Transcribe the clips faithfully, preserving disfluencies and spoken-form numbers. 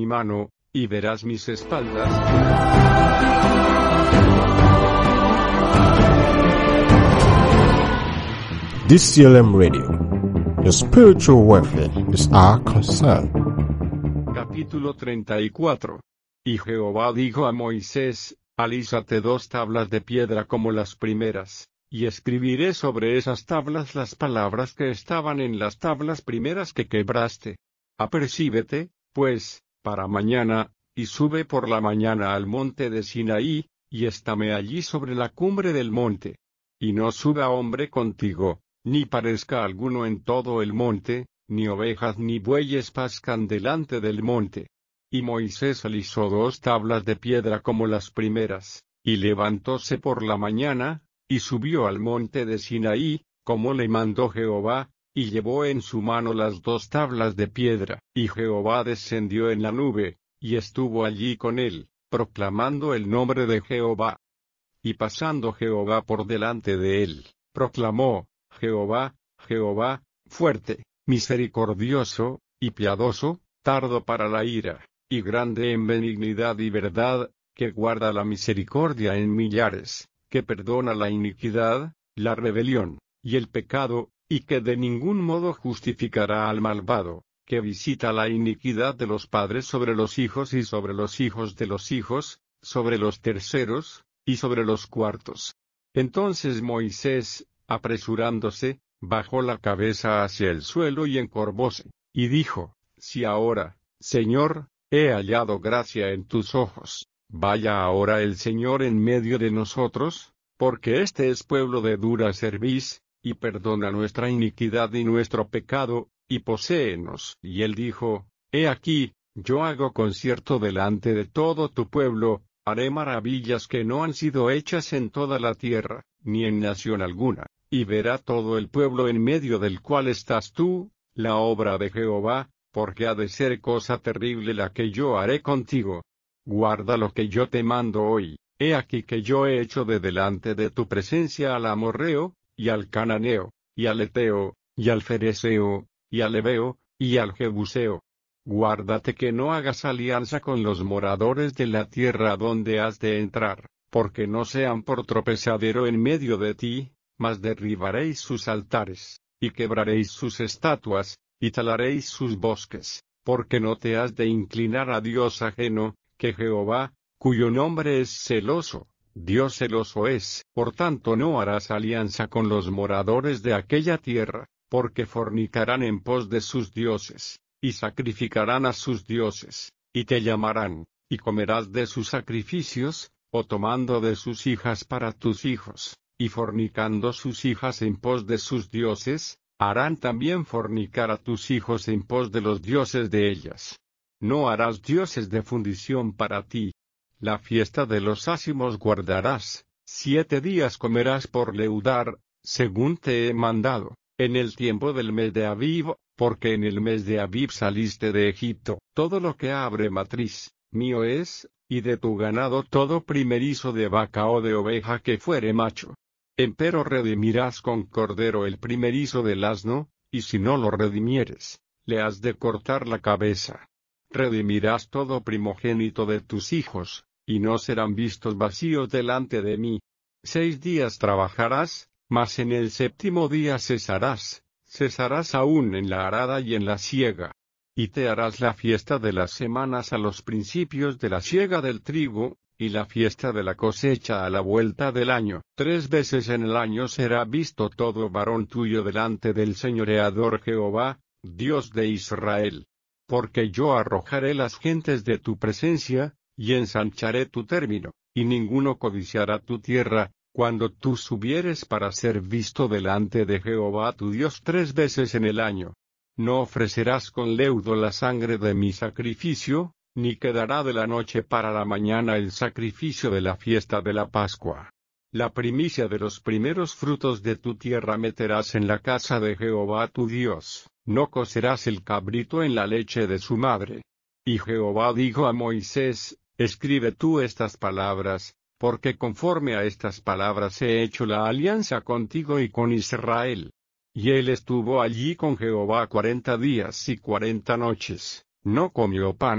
mi mano, y verás mis espaldas. D C L M Radio. Your spiritual welfare is our concern. Capítulo treinta y cuatro. Y Jehová dijo a Moisés: Alízate dos tablas de piedra como las primeras, y escribiré sobre esas tablas las palabras que estaban en las tablas primeras que quebraste. Apercíbete, pues, para mañana, y sube por la mañana al monte de Sinaí, y estáme allí sobre la cumbre del monte. Y no suba hombre contigo, ni parezca alguno en todo el monte, ni ovejas ni bueyes pascan delante del monte. Y Moisés alisó dos tablas de piedra como las primeras, y levantóse por la mañana, y subió al monte de Sinaí, como le mandó Jehová, y llevó en su mano las dos tablas de piedra. Y Jehová descendió en la nube, y estuvo allí con él, proclamando el nombre de Jehová. Y pasando Jehová por delante de él, proclamó: Jehová, Jehová, fuerte, misericordioso, y piadoso, tardo para la ira, y grande en benignidad y verdad, que guarda la misericordia en millares, que perdona la iniquidad, la rebelión, y el pecado, y que de ningún modo justificará al malvado, que visita la iniquidad de los padres sobre los hijos y sobre los hijos de los hijos, sobre los terceros, y sobre los cuartos. Entonces Moisés, apresurándose, bajó la cabeza hacia el suelo y encorvóse, y dijo: Si ahora, Señor, he hallado gracia en tus ojos, vaya ahora el Señor en medio de nosotros, porque este es pueblo de dura cerviz, y perdona nuestra iniquidad y nuestro pecado, y poséenos. Y él dijo: He aquí, yo hago concierto delante de todo tu pueblo, haré maravillas que no han sido hechas en toda la tierra, ni en nación alguna, y verá todo el pueblo en medio del cual estás tú, la obra de Jehová, porque ha de ser cosa terrible la que yo haré contigo. Guarda lo que yo te mando hoy. He aquí que yo he hecho de delante de tu presencia al amorreo, y al cananeo, y al eteo, y al fereceo, y al heveo, y al jebuseo. Guárdate que no hagas alianza con los moradores de la tierra donde has de entrar, porque no sean por tropezadero en medio de ti, mas derribaréis sus altares, y quebraréis sus estatuas, y talaréis sus bosques, porque no te has de inclinar a Dios ajeno, que Jehová, cuyo nombre es celoso, Dios celoso es. Por tanto no harás alianza con los moradores de aquella tierra, porque fornicarán en pos de sus dioses, y sacrificarán a sus dioses, y te llamarán, y comerás de sus sacrificios, o tomando de sus hijas para tus hijos, y fornicando sus hijas en pos de sus dioses, harán también fornicar a tus hijos en pos de los dioses de ellas. No harás dioses de fundición para ti. La fiesta de los ázimos guardarás, siete días comerás por leudar, según te he mandado, en el tiempo del mes de Abib, porque en el mes de Abib saliste de Egipto. Todo lo que abre matriz, mío es, y de tu ganado todo primerizo de vaca o de oveja que fuere macho. Empero redimirás con cordero el primerizo del asno, y si no lo redimieres, le has de cortar la cabeza. Redimirás todo primogénito de tus hijos, y no serán vistos vacíos delante de mí. Seis días trabajarás, mas en el séptimo día cesarás, cesarás aún en la arada y en la siega. Y te harás la fiesta de las semanas a los principios de la siega del trigo, y la fiesta de la cosecha a la vuelta del año. Tres veces en el año será visto todo varón tuyo delante del señoreador Jehová, Dios de Israel. Porque yo arrojaré las gentes de tu presencia, y ensancharé tu término, y ninguno codiciará tu tierra, cuando tú subieres para ser visto delante de Jehová tu Dios tres veces en el año. No ofrecerás con leudo la sangre de mi sacrificio, ni quedará de la noche para la mañana el sacrificio de la fiesta de la Pascua. La primicia de los primeros frutos de tu tierra meterás en la casa de Jehová tu Dios, no cocerás el cabrito en la leche de su madre. Y Jehová dijo a Moisés: Escribe tú estas palabras, porque conforme a estas palabras he hecho la alianza contigo y con Israel. Y él estuvo allí con Jehová cuarenta días y cuarenta noches, no comió pan,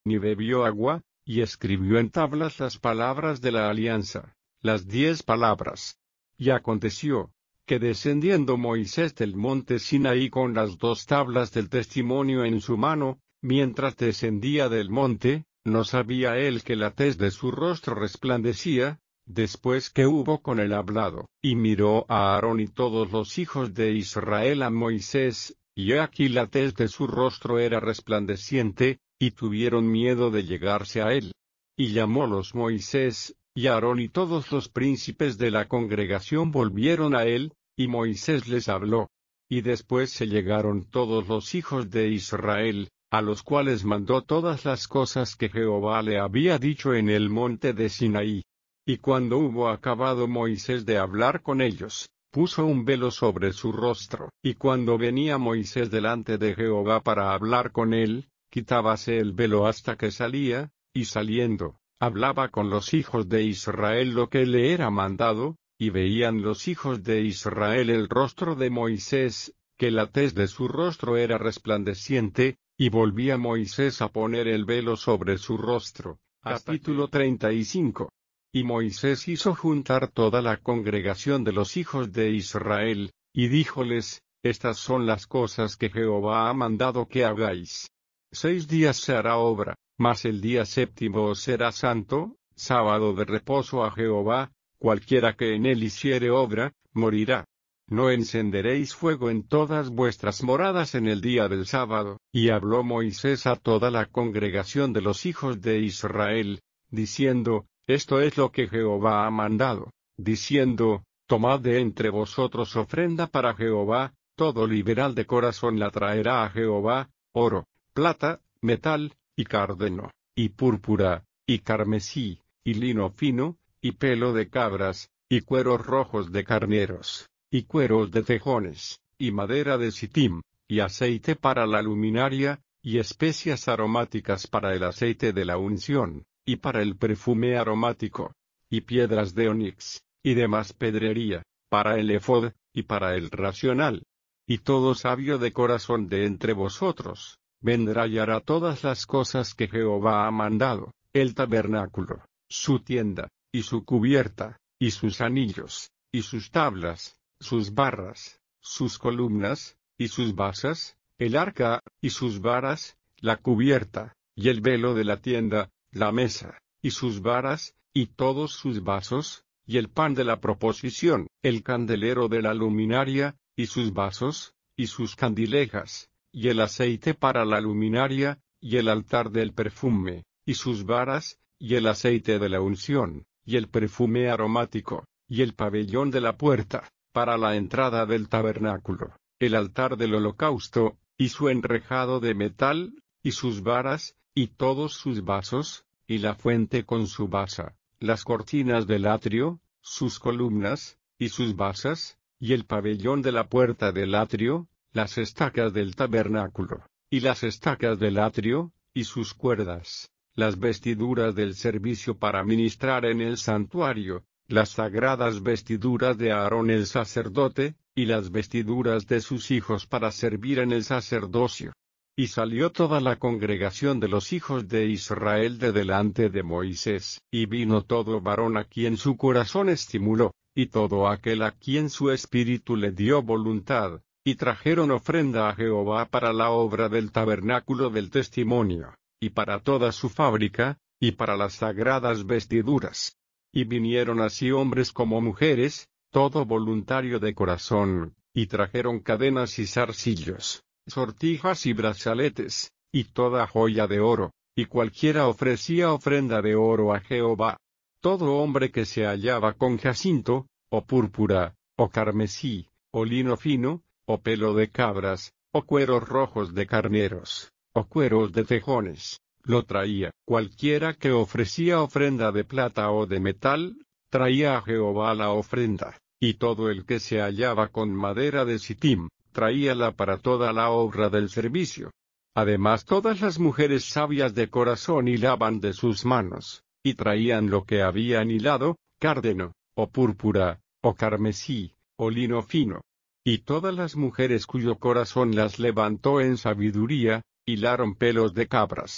ni bebió agua, y escribió en tablas las palabras de la alianza, las diez palabras. Y aconteció, que descendiendo Moisés del monte Sinaí con las dos tablas del testimonio en su mano, mientras descendía del monte, no sabía él que la tez de su rostro resplandecía, después que hubo con él hablado. Y miró a Aarón y todos los hijos de Israel a Moisés, y he aquí la tez de su rostro era resplandeciente, y tuvieron miedo de llegarse a él. Y llamólos Moisés, y Aarón y todos los príncipes de la congregación volvieron a él, y Moisés les habló. Y después se llegaron todos los hijos de Israel, a los cuales mandó todas las cosas que Jehová le había dicho en el monte de Sinaí. Y cuando hubo acabado Moisés de hablar con ellos, puso un velo sobre su rostro. Y cuando venía Moisés delante de Jehová para hablar con él, quitábase el velo hasta que salía, y saliendo, hablaba con los hijos de Israel lo que le era mandado, y veían los hijos de Israel el rostro de Moisés, que la tez de su rostro era resplandeciente, y volvía Moisés a poner el velo sobre su rostro. Capítulo treinta y cinco. Y Moisés hizo juntar toda la congregación de los hijos de Israel, y díjoles, estas son las cosas que Jehová ha mandado que hagáis. Seis días se hará obra, mas el día séptimo os será santo, sábado de reposo a Jehová. Cualquiera que en él hiciere obra, morirá. No encenderéis fuego en todas vuestras moradas en el día del sábado. Y habló Moisés a toda la congregación de los hijos de Israel, diciendo, esto es lo que Jehová ha mandado, diciendo, tomad de entre vosotros ofrenda para Jehová, todo liberal de corazón la traerá a Jehová, oro, plata, metal, y cárdeno, y púrpura, y carmesí, y lino fino, y pelo de cabras, y cueros rojos de carneros, y cueros de tejones, y madera de sitim, y aceite para la luminaria, y especias aromáticas para el aceite de la unción, y para el perfume aromático, y piedras de onix, y demás pedrería, para el efod, y para el racional. Y todo sabio de corazón de entre vosotros, vendrá y hará todas las cosas que Jehová ha mandado, el tabernáculo, su tienda, y su cubierta, y sus anillos, y sus tablas, sus barras, sus columnas, y sus basas, el arca, y sus varas, la cubierta, y el velo de la tienda, la mesa, y sus varas, y todos sus vasos, y el pan de la proposición, el candelero de la luminaria, y sus vasos, y sus candilejas, y el aceite para la luminaria, y el altar del perfume, y sus varas, y el aceite de la unción, y el perfume aromático, y el pabellón de la puerta, para la entrada del tabernáculo, el altar del holocausto, y su enrejado de metal, y sus varas, y todos sus vasos, y la fuente con su basa, las cortinas del atrio, sus columnas, y sus basas, y el pabellón de la puerta del atrio, las estacas del tabernáculo, y las estacas del atrio, y sus cuerdas, las vestiduras del servicio para ministrar en el santuario, las sagradas vestiduras de Aarón el sacerdote, y las vestiduras de sus hijos para servir en el sacerdocio. Y salió toda la congregación de los hijos de Israel de delante de Moisés, y vino todo varón a quien su corazón estimuló, y todo aquel a quien su espíritu le dio voluntad, y trajeron ofrenda a Jehová para la obra del tabernáculo del testimonio, y para toda su fábrica, y para las sagradas vestiduras. Y vinieron así hombres como mujeres, todo voluntario de corazón, y trajeron cadenas y zarcillos, sortijas y brazaletes, y toda joya de oro, y cualquiera ofrecía ofrenda de oro a Jehová. Todo hombre que se hallaba con jacinto, o púrpura, o carmesí, o lino fino, o pelo de cabras, o cueros rojos de carneros, o cueros de tejones, lo traía. Cualquiera que ofrecía ofrenda de plata o de metal, traía a Jehová la ofrenda, y todo el que se hallaba con madera de sitim, traíala para toda la obra del servicio. Además todas las mujeres sabias de corazón hilaban de sus manos, y traían lo que habían hilado, cárdeno, o púrpura, o carmesí, o lino fino. Y todas las mujeres cuyo corazón las levantó en sabiduría, hilaron pelos de cabras.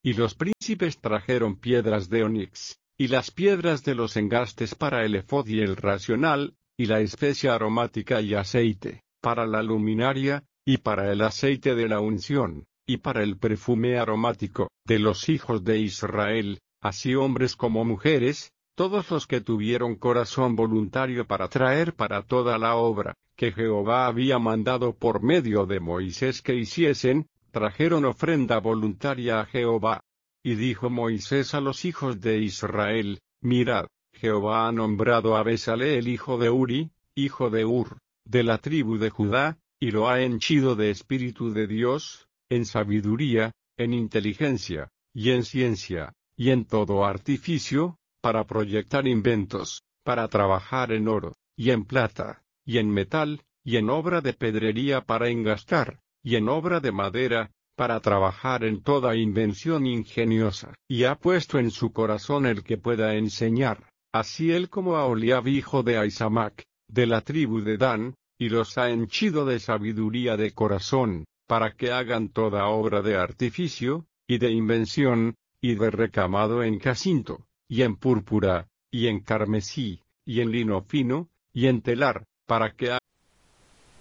Y los príncipes trajeron piedras de onix, y las piedras de los engastes para el efod y el racional, y la especia aromática y aceite, para la luminaria, y para el aceite de la unción, y para el perfume aromático, de los hijos de Israel, así hombres como mujeres, todos los que tuvieron corazón voluntario para traer para toda la obra, que Jehová había mandado por medio de Moisés que hiciesen, trajeron ofrenda voluntaria a Jehová. Y dijo Moisés a los hijos de Israel, mirad, Jehová ha nombrado a Bezaleel hijo de Uri, hijo de Ur, de la tribu de Judá, y lo ha henchido de espíritu de Dios, en sabiduría, en inteligencia, y en ciencia, y en todo artificio, para proyectar inventos, para trabajar en oro, y en plata, y en metal, y en obra de pedrería para engastar, y en obra de madera, para trabajar en toda invención ingeniosa, y ha puesto en su corazón el que pueda enseñar, así él como a Oliab hijo de Ahisamac, de la tribu de Dan, y los ha henchido de sabiduría de corazón, para que hagan toda obra de artificio, y de invención, y de recamado en jacinto, y en púrpura, y en carmesí, y en lino fino, y en telar, para que